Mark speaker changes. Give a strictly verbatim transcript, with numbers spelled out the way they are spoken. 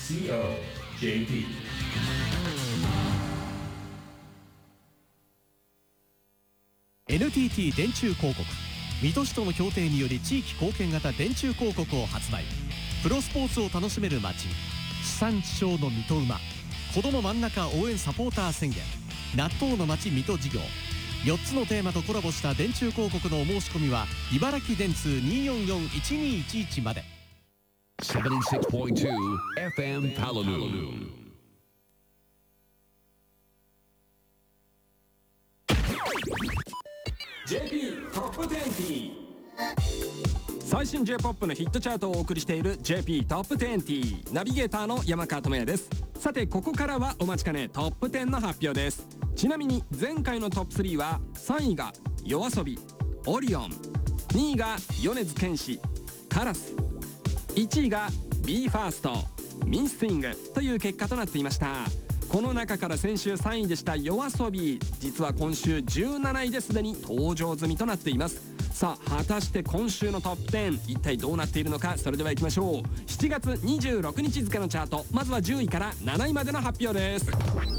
Speaker 1: シーオージェーピー。
Speaker 2: エヌティーティー 電柱広告、水戸市との協定により地域貢献型電柱広告を発売。プロスポーツを楽しめる街、地産地消の水戸馬、子ども真ん中応援サポーター宣言、納豆の街水戸事業、よっつのテーマとコラボした電柱広告のお申し込みは茨城電通 にーよんよんいちにーいちいち まで。
Speaker 3: セブンティーシックスポイントツー エフエム Palaloo。
Speaker 4: ジェーピー トップにじゅう。
Speaker 5: 最新 J-ポップ のヒットチャートをお送りしている ジェーピー トップにじゅう。ナビゲーターの山川智也です。さてここからはお待ちかねトップじゅうの発表です。ちなみに前回のトップスリーはさんいがYOASOBI、オリオン、にいが米津玄師、カラス、いちいが ビーファースト、ミンスイングという結果となっていました。この中から先週さんいでした YOASOBI、 実は今週じゅうなないですでに登場済みとなっています。さあ果たして今週のトップじゅう一体どうなっているのか、それではいきましょう。しちがつにじゅうろくにち付のチャート、まずはじゅういからなないまでの発表です。